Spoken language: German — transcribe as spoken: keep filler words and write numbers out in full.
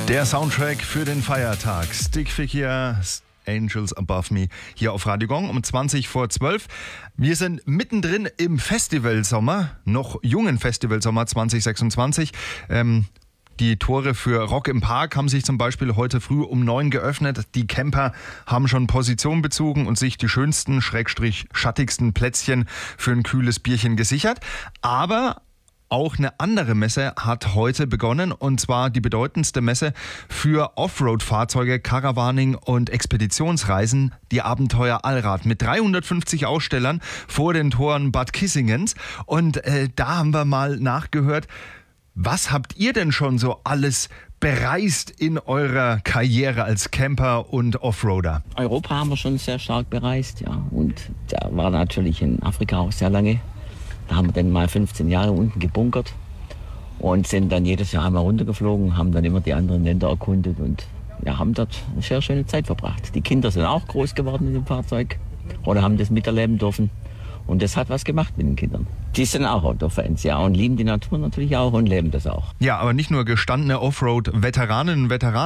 Der Soundtrack für den Feiertag. Stick Figure, Angels Above Me, hier auf Radio Gong um zwanzig vor zwölf. Wir sind mittendrin im Festivalsommer, noch jungen Festivalsommer zwanzig sechsundzwanzig. Ähm, Die Tore für Rock im Park haben sich zum Beispiel heute früh um neun geöffnet. Die Camper haben schon Position bezogen und sich die schönsten, schrägstrich schattigsten Plätzchen für ein kühles Bierchen gesichert. Aber auch eine andere Messe hat heute begonnen, und zwar die bedeutendste Messe für Offroad-Fahrzeuge, Caravaning und Expeditionsreisen, die Abenteuer Allrad, mit dreihundertfünfzig Ausstellern vor den Toren Bad Kissingens. Und äh, da haben wir mal nachgehört, was habt ihr denn schon so alles bereist in eurer Karriere als Camper und Offroader? Europa haben wir schon sehr stark bereist, ja. Und da war natürlich in Afrika auch sehr lange. Da haben wir dann mal fünfzehn Jahre unten gebunkert und sind dann jedes Jahr einmal runtergeflogen, haben dann immer die anderen Länder erkundet und ja, haben dort eine sehr schöne Zeit verbracht. Die Kinder sind auch groß geworden in dem Fahrzeug oder haben das miterleben dürfen. Und das hat was gemacht mit den Kindern. Die sind auch Outdoor-Fans, ja, und lieben die Natur natürlich auch und leben das auch. Ja, aber nicht nur gestandene Offroad-Veteraninnen und Veteranen.